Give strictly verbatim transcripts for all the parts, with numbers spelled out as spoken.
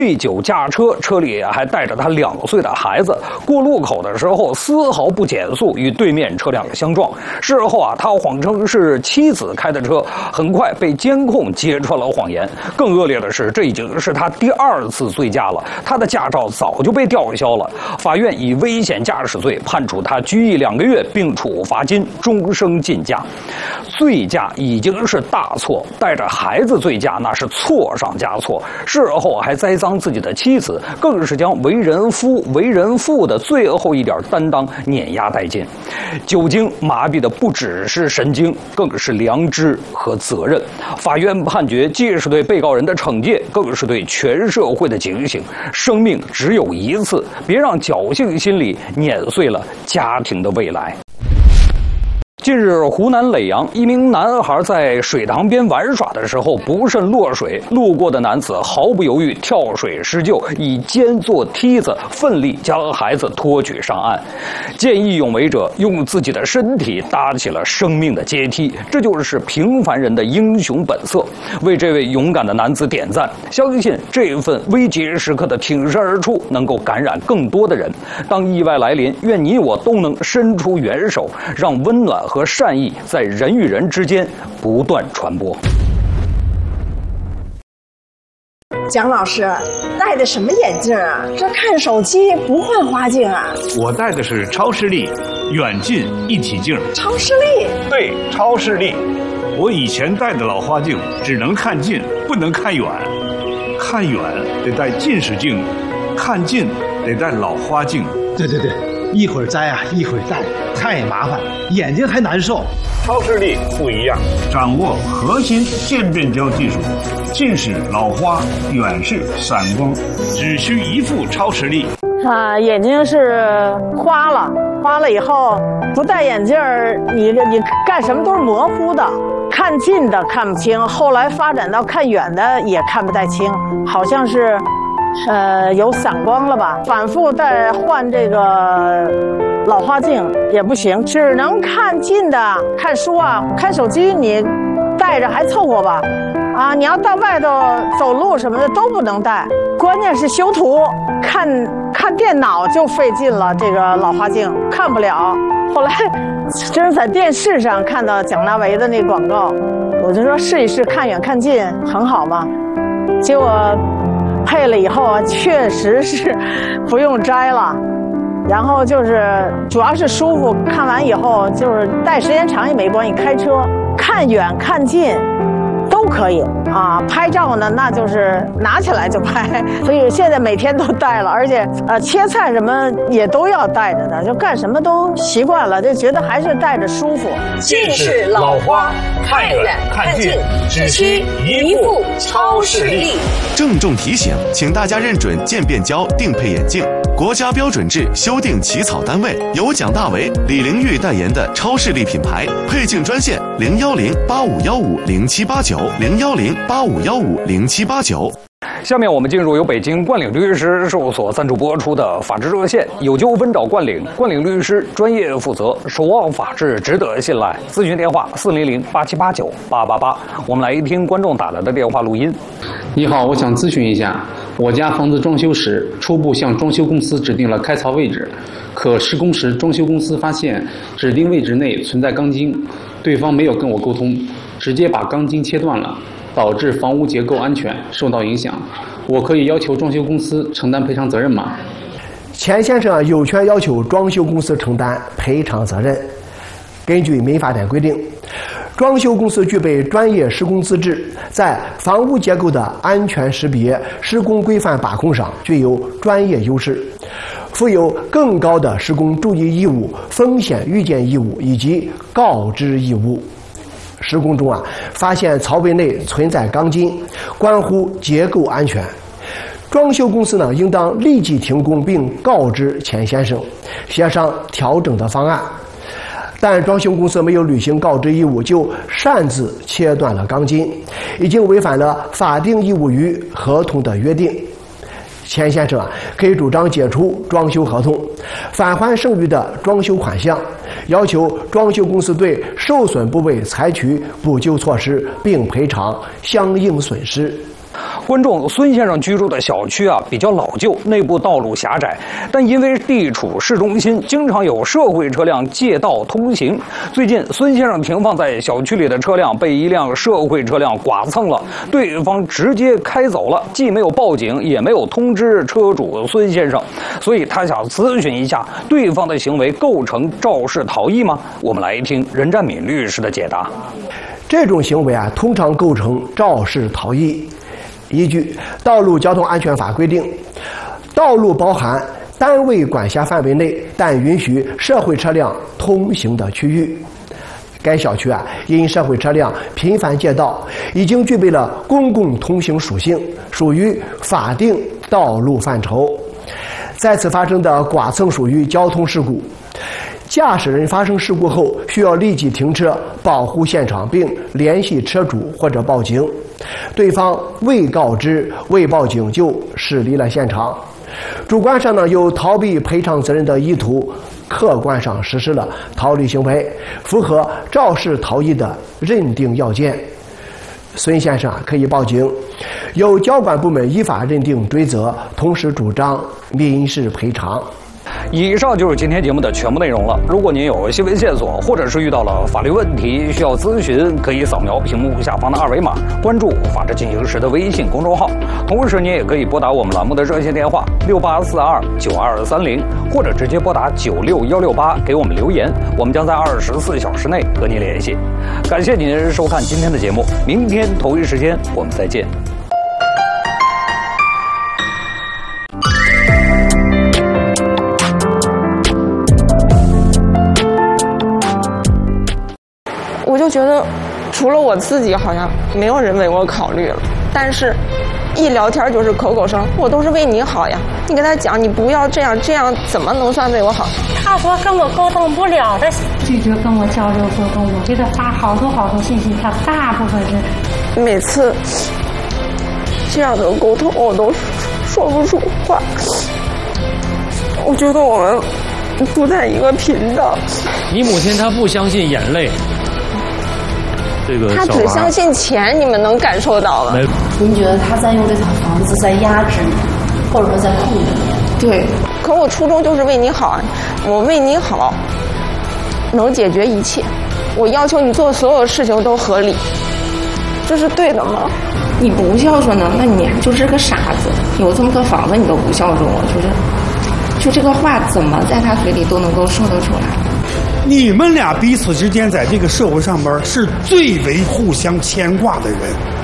醉酒驾车，车里还带着他两岁的孩子。过路口的时候丝毫不减速，与对面车辆相撞。事后啊，他谎称是妻子开的车，很快被监控揭穿了谎言。更恶劣的是，这已经是他第二次醉驾了，他的驾照早就被吊销了。法院以危险驾驶罪判处他拘役两个月，并处罚金，终生禁驾。醉驾已经是大错，带着孩子醉驾那是错上加错。事后还栽赃自己的妻子，更是将为人夫、为人父的最后一点担当碾压殆尽。酒精麻痹的不只是神经，更是良知和责任。法院判决既是对被告人的惩戒，更是对全社会的警醒。生命只有一次，别让侥幸心理碾碎了家庭的未来。近日，湖南耒阳一名男孩在水塘边玩耍的时候不慎落水，路过的男子毫不犹豫跳水施救，以肩做梯子，奋力将孩子拖举上岸。见义勇为者用自己的身体搭起了生命的阶梯，这就是平凡人的英雄本色。为这位勇敢的男子点赞，相信这份危急时刻的挺身而出能够感染更多的人。当意外来临，愿你我都能伸出援手，让温暖和善意在人与人之间不断传播。 蒋老师戴的什么眼镜啊？这看手机不换花镜啊？ 我戴的是超视力远近一体镜。 超视力？ 对，超视力。我以前戴的老花镜只能看近，不能看远。看远得戴近视镜，看近得戴老花镜。 对对对，一会儿摘啊，一会儿戴，太麻烦，眼睛还难受。 超视力不一样，掌握核心渐变焦技术，近视、老花、远视、散光，只需一副超视力。 啊，眼睛是花了，花了以后不戴眼镜儿，你你干什么都是模糊的，看近的看不清，后来发展到看远的也看不太清，好像是。呃，有散光了吧？反复再换这个老花镜也不行，只能看近的。看书啊，看手机你带着还凑合吧？啊，你要到外头走路什么的都不能带。关键是修图，看看电脑就费劲了，这个老花镜看不了。后来真是在电视上看到蒋大为的那广告，我就说试一试，看远看近很好嘛。结果。配了以后啊，确实是不用摘了，然后就是主要是舒服。看完以后就是戴时间长也没关系，开车看远看近都可以啊。拍照呢，那就是拿起来就拍，所以现在每天都戴了，而且呃切菜什么也都要带着的，就干什么都习惯了，就觉得还是戴着舒服。 近视、老花，看远看近，只需一副超视力。 郑重提醒，请大家认准渐变焦定配眼镜，国家标准制修订起草单位由蒋大为、李玲玉代言的超视力品牌。配镜专线零幺零八五幺五零七八九零幺零八五幺五零七八九。 下面我们进入由北京冠岭律师事务所赞助播出的法治热线，有纠纷找冠岭，冠岭律师专业负责，守望法治，值得信赖。咨询电话四零零八七八九八八八。我们来一听观众打来的电话录音。 你好，我想咨询一下，我家房子装修时初步向装修公司指定了开槽位置，可施工时装修公司发现指定位置内存在钢筋，对方没有跟我沟通，直接把钢筋切断了，导致房屋结构安全受到影响，我可以要求装修公司承担赔偿责任吗？ 钱先生有权要求装修公司承担赔偿责任。根据民法典规定，装修公司具备专业施工资质，在房屋结构的安全识别、施工规范把控上具有专业优势，负有更高的施工注意义务、风险预见义务以及告知义务。施工中啊，发现槽位内存在钢筋，关乎结构安全，装修公司呢应当立即停工并告知钱先生，协商调整的方案。但装修公司没有履行告知义务，就擅自切断了钢筋，已经违反了法定义务与合同的约定。钱先生啊，可以主张解除装修合同，返还剩余的装修款项，要求装修公司对受损部位采取补救措施，并赔偿相应损失。 观众，孙先生居住的小区啊比较老旧，内部道路狭窄，但因为地处市中心，经常有社会车辆借道通行。最近，孙先生停放在小区里的车辆被一辆社会车辆剐蹭了，对方直接开走了，既没有报警，也没有通知车主孙先生，所以他想咨询一下，对方的行为构成肇事逃逸吗？我们来听任占敏律师的解答。 这种行为啊，通常构成肇事逃逸。依据《道路交通安全法》规定，道路包含单位管辖范围内但允许社会车辆通行的区域。该小区啊，因社会车辆频繁借道，已经具备了公共通行属性，属于法定道路范畴。在此发生的剐蹭属于交通事故。驾驶人发生事故后，需要立即停车保护现场，并联系车主或者报警。对方未告知、未报警就驶离了现场，主观上呢有逃避赔偿责任的意图，客观上实施了逃离行为，符合肇事逃逸的认定要件。孙先生可以报警，由交管部门依法认定追责，同时主张民事赔偿。 以上就是今天节目的全部内容了。如果您有新闻线索，或者是遇到了法律问题需要咨询，可以扫描屏幕下方的二维码，关注“法治进行时”的微信公众号。同时，您也可以拨打我们栏目的热线电话六八四二九二三零，或者直接拨打九六幺六八给我们留言，我们将在二十四小时内和您联系。感谢您收看今天的节目，明天同一时间我们再见。 我就觉得，除了我自己，好像没有人为我考虑了。但是，一聊天就是口口声，我都是为你好呀。你跟他讲，你不要这样，这样怎么能算为我好？ 他说跟我沟通不了的，拒绝跟我交流沟通。我给他发好多好多信息，他大部分是每次这样的沟通，我都说不出话。我觉得我们不在一个频道。 你母亲她不相信眼泪。这个他只相信钱，你们能感受到吗？ 您觉得他在用这套房子在压制你，或者说在控制你？ 对，可我初衷就是为你好，我为你好，能解决一切。我要求你做所有事情都合理，这是对的吗？ 你不孝顺呢，那你就是个傻子。有这么个房子你都不孝顺我，就是，就这个话怎么在他嘴里都能够说得出来？ 你们俩彼此之间在这个社会上边是最为互相牵挂的人，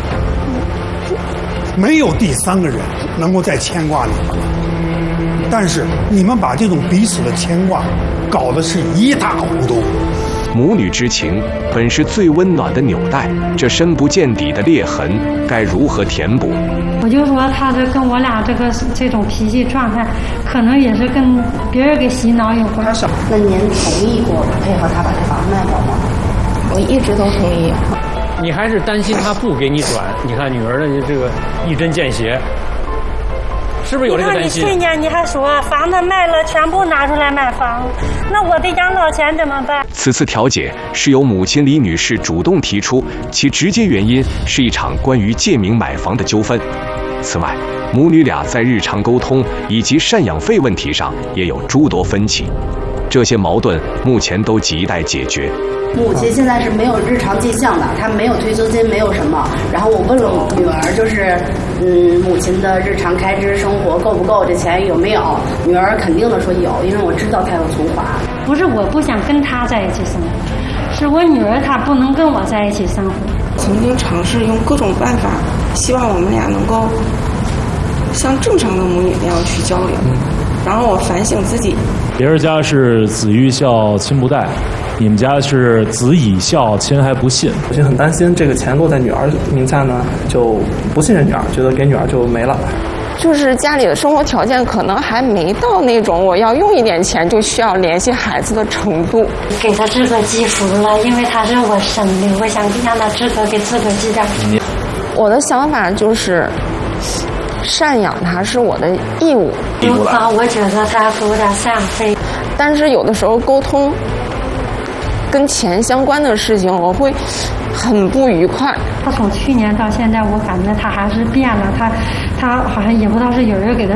没有第三个人能够再牵挂你们了。但是你们把这种彼此的牵挂搞得是一塌糊涂。 母女之情本是最温暖的纽带，这深不见底的裂痕该如何填补？ 我就说他这跟我俩这个这种脾气状态，可能也是跟别人给洗脑有关。 那您同意过配合他把这房子卖掉吗？ 我一直都同意。 你还是担心他不给你转？你看女儿的这个一针见血。是不是有这个担心？ 你看你去年你还说房子卖了，全部拿出来买房，那我的养老钱怎么办？ 此次调解是由母亲李女士主动提出，其直接原因是一场关于借名买房的纠纷。此外，母女俩在日常沟通以及赡养费问题上也有诸多分歧，这些矛盾目前都亟待解决。 母亲现在是没有日常进项的，她没有退休金，没有什么。然后我问了女儿，就是嗯，母亲的日常开支生活够不够，这钱有没有？女儿肯定的说有，因为我知道她有存款。 不是我不想跟她在一起生活，是我女儿她不能跟我在一起生活。 曾经尝试用各种办法，希望我们俩能够像正常的母女那样去交流。然后我反省自己， 别人家是子欲孝亲不待，你们家是子以孝亲还不信。 我就很担心这个钱落在女儿名下呢，就不信任女儿，觉得给女儿就没了。 就是家里的生活条件可能还没到那种我要用一点钱就需要联系孩子的程度。 给他自个寄福了，因为他是我生的，我想让他自个给自个寄点。 我的想法就是赡养他是我的义务。 啊，我觉得他给我点赡养费。 但是有的时候沟通跟钱相关的事情，我会很不愉快。 他从去年到现在，我感觉他还是变了，他他好像也不知道是有人给他